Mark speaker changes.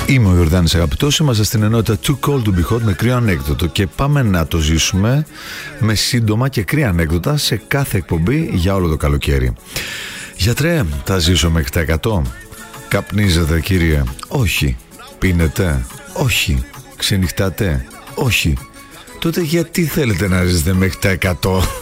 Speaker 1: Είμαι ο Ιορδάνης Αγαπητός, είμαστε στην ενότητα Too Cold to Be Hot με κρύο ανέκδοτο και πάμε να το ζήσουμε με σύντομα και κρύα ανέκδοτα σε κάθε εκπομπή για όλο το καλοκαίρι. Γιατρέ, θα ζήσω μέχρι τα 100? Καπνίζετε κύριε? Όχι. Πίνετε? Όχι. Ξενυχτάτε? Όχι. Τότε γιατί θέλετε να ζήσετε μέχρι τα 100?